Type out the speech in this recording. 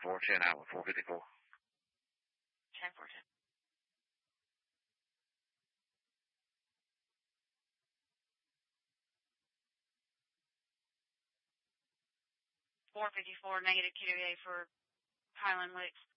410 out with 454. 10, 410. -454 negative QWA for Highland Licks.